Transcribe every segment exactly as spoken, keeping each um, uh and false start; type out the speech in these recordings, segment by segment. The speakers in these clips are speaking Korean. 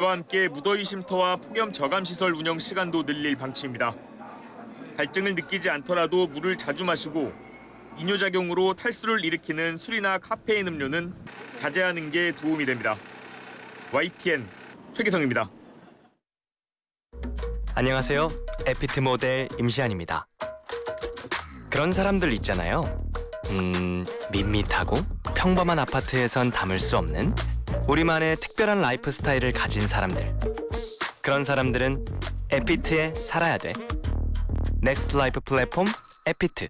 이와 함께 무더위 쉼터와 폭염 저감 시설 운영 시간도 늘릴 방침입니다. 갈증을 느끼지 않더라도 물을 자주 마시고 이뇨작용으로 탈수를 일으키는 술이나 카페인 음료는 자제하는 게 도움이 됩니다. 와이티엔 최기성입니다. 안녕하세요. 에피트 모델 임시안입니다. 그런 사람들 있잖아요. 음, 밋밋하고 평범한 아파트에선 담을 수 없는 우리만의 특별한 라이프 스타일을 가진 사람들. 그런 사람들은 에피트에 살아야 돼. 넥스트 라이프 플랫폼 에피트.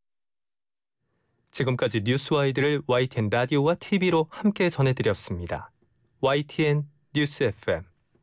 지금까지 뉴스와이드를 와이티엔 라디오와 티비로 함께 전해드렸습니다. 와이티엔 뉴스 에프엠.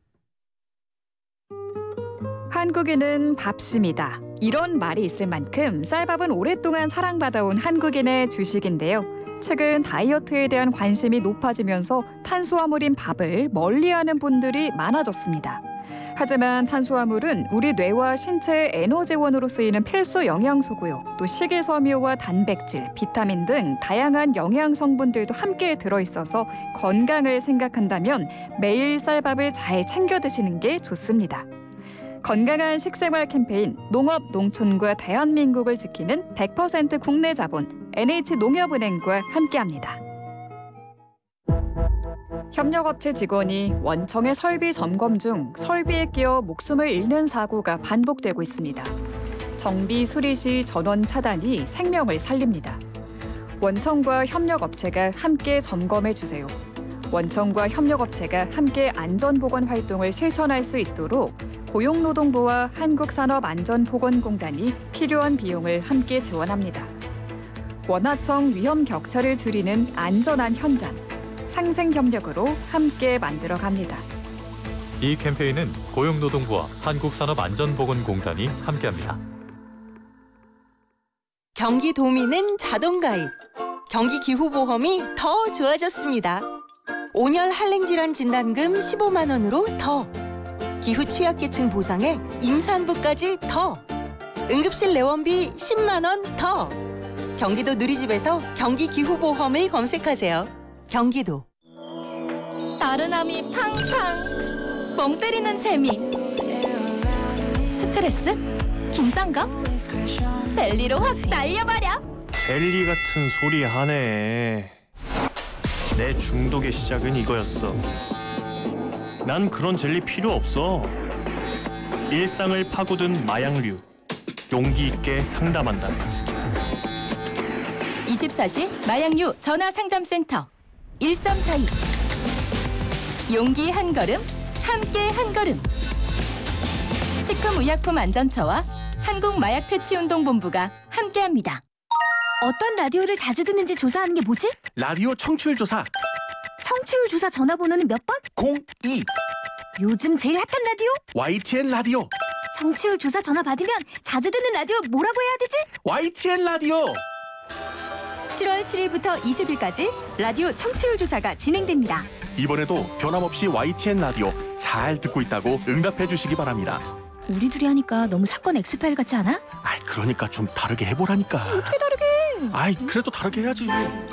한국인은 밥심이다. 이런 말이 있을 만큼 쌀밥은 오랫동안 사랑받아온 한국인의 주식인데요. 최근 다이어트에 대한 관심이 높아지면서 탄수화물인 밥을 멀리하는 분들이 많아졌습니다. 하지만 탄수화물은 우리 뇌와 신체의 에너지원으로 쓰이는 필수 영양소고요. 또 식이섬유와 단백질, 비타민 등 다양한 영양 성분들도 함께 들어있어서 건강을 생각한다면 매일 쌀밥을 잘 챙겨 드시는 게 좋습니다. 건강한 식생활 캠페인 농업, 농촌과 대한민국을 지키는 백 퍼센트 국내 자본 엔에이치농협은행과 함께합니다. 협력업체 직원이 원청의 설비 점검 중 설비에 끼어 목숨을 잃는 사고가 반복되고 있습니다. 정비 수리 시 전원 차단이 생명을 살립니다. 원청과 협력업체가 함께 점검해 주세요. 원청과 협력업체가 함께 안전보건 활동을 실천할 수 있도록 고용노동부와 한국산업안전보건공단이 필요한 비용을 함께 지원합니다. 원하청 위험 격차를 줄이는 안전한 현장, 상생협력으로 함께 만들어갑니다. 이 캠페인은 고용노동부와 한국산업안전보건공단이 함께합니다. 경기도민은 자동가입, 경기기후보험이 더 좋아졌습니다. 온열 한랭질환 진단금 십오만 원으로 더, 기후 취약계층 보상에 임산부까지 더, 응급실 내원비 십만 원 더. 경기도 누리집에서 경기기후보험을 검색하세요. 경기도. 나른함이 팡팡, 멍 때리는 재미, 스트레스, 긴장감, 젤리로 확 날려버려. 젤리 같은 소리 하네. 내 중독의 시작은 이거였어. 난 그런 젤리 필요 없어. 일상을 파고든 마약류. 용기 있게 상담한다. 이십사 시 마약류 전화상담센터 일삼사이. 용기 한 걸음, 함께 한 걸음. 식품의약품안전처와 한국마약퇴치운동본부가 함께합니다. 어떤 라디오를 자주 듣는지 조사하는 게 뭐지? 라디오 청취율 조사. 청취율 조사 전화번호는 몇 번? 공이. 요즘 제일 핫한 라디오? 와이티엔 라디오. 청취율 조사 전화 받으면 자주 듣는 라디오 뭐라고 해야 되지? 와이티엔 라디오. 칠월 칠일부터 이십일까지 라디오 청취율 조사가 진행됩니다. 이번에도 변함없이 와이티엔 라디오 잘 듣고 있다고 응답해 주시기 바랍니다. 우리 둘이 하니까 너무 사건 엑스파일 같지 않아? 아이, 그러니까 좀 다르게 해보라니까. 어떻게 다르게? 아이, 그래도 다르게 해야지.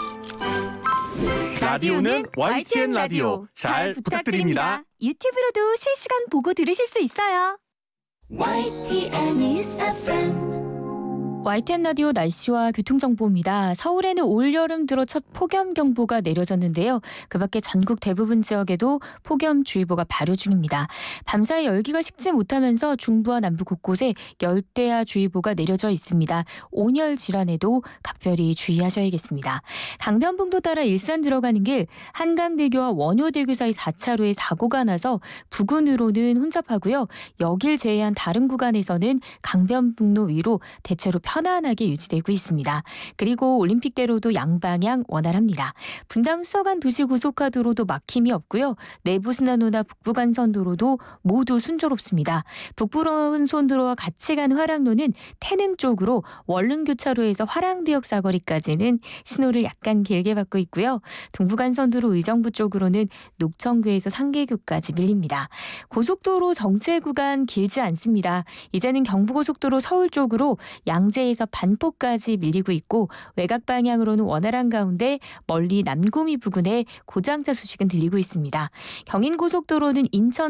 라디오는 와이티엔 라디오 잘 부탁드립니다. 유튜브로도 실시간 보고 들으실 수 있어요. 와이티엔 뉴스 에프엠. 와이티엔 라디오 날씨와 교통정보입니다. 서울에는 올여름 들어 첫 폭염경보가 내려졌는데요. 그 밖에 전국 대부분 지역에도 폭염주의보가 발효 중입니다. 밤사이 열기가 식지 못하면서 중부와 남부 곳곳에 열대야주의보가 내려져 있습니다. 온열 질환에도 각별히 주의하셔야겠습니다. 강변북로 따라 일산 들어가는 길 한강대교와 원효대교 사이 사 차로에 사고가 나서 부근으로는 혼잡하고요. 여길 제외한 다른 구간에서는 강변북로 위로 대체로 편안하게 유지되고 있습니다. 그리고 올림픽대로도 양방향 원활합니다. 분당 수서간 도시고속화도로도 막힘이 없고요. 내부순환로나 북부간선도로도 모두 순조롭습니다. 북부간선도로와 같이 간 화랑로는 태릉 쪽으로 원릉교차로에서 화랑대역 사거리까지는 신호를 약간 길게 받고 있고요. 동부간선도로 의정부 쪽으로는 녹청교에서 상계교까지 밀립니다. 고속도로 정체 구간 길지 않습니다. 이제는 경부고속도로 서울 쪽으로 양재에서 반포까지 밀리고 있고 외곽 방향으로는 원활한 가운데 멀리 남구미 부근에 고장차 소식은 들리고 있습니다. 경인고속도로는 인천